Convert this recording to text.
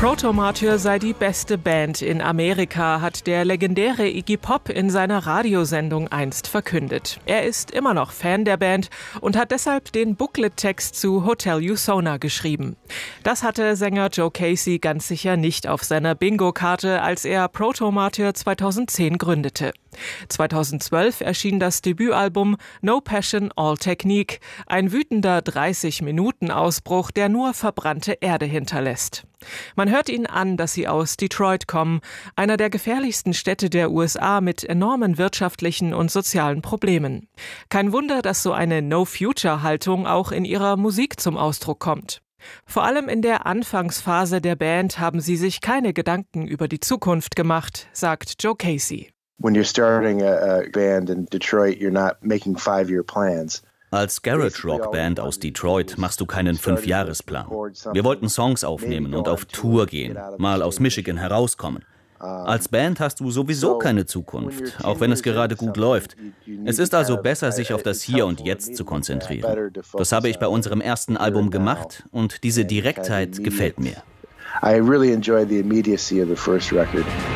Proto Martyr sei die beste Band in Amerika, hat der legendäre Iggy Pop in seiner Radiosendung einst verkündet. Er ist immer noch Fan der Band und hat deshalb den Booklet-Text zu Hotel Usona geschrieben. Das hatte Sänger Joe Casey ganz sicher nicht auf seiner Bingo-Karte, als er Proto Martyr 2010 gründete. 2012 erschien das Debütalbum No Passion, All Technique, ein wütender 30-Minuten-Ausbruch, der nur verbrannte Erde hinterlässt. Man hört ihnen an, dass sie aus Detroit kommen, einer der gefährlichsten Städte der USA mit enormen wirtschaftlichen und sozialen Problemen. Kein Wunder, dass so eine No-Future-Haltung auch in ihrer Musik zum Ausdruck kommt. Vor allem in der Anfangsphase der Band haben sie sich keine Gedanken über die Zukunft gemacht, sagt Joe Casey. When you're starting a band in Detroit, you're not making 5-year plans. Als Garage-Rock-Band aus Detroit machst du keinen 5-Jahresplan. Wir wollten Songs aufnehmen und auf Tour gehen, mal aus Michigan herauskommen. Als Band hast du sowieso keine Zukunft, auch wenn es gerade gut läuft. Es ist also besser, sich auf das Hier und Jetzt zu konzentrieren. Das habe ich bei unserem ersten Album gemacht und diese Direktheit gefällt mir. I really enjoy the immediacy of the first record.